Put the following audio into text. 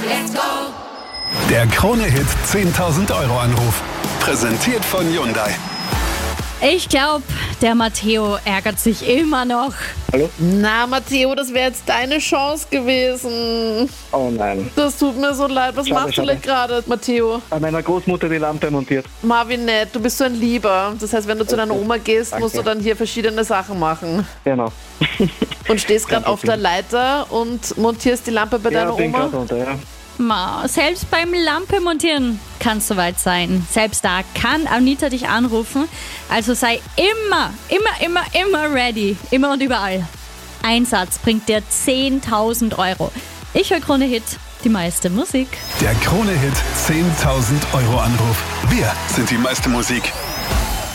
let's go! Der Krone-Hit 10.000 Euro Anruf. Präsentiert von Hyundai. Ich glaube, der Matteo ärgert sich immer noch. Hallo? Na, Matteo, das wäre jetzt deine Chance gewesen. Oh nein. Das tut mir so leid. Was machst du denn gerade, Matteo? Bei meiner Großmutter die Lampe montiert. Marvin, nett, du bist so ein Lieber. Das heißt, wenn du zu deiner Oma gehst, Danke. musst du dann hier verschiedene Sachen machen. Genau. Und stehst gerade Kein auf der Problem. Leiter und montierst die Lampe bei deiner bin Oma? gerade runter, ja. Selbst beim Lampe montieren kann es soweit sein. Selbst da kann Anita dich anrufen. Also sei immer ready. Immer und überall. Ein Satz bringt dir 10.000 Euro. Ich höre Krone Hit, die meiste Musik. Der Krone-Hit 10.000 Euro Anruf. Wir sind die meiste Musik.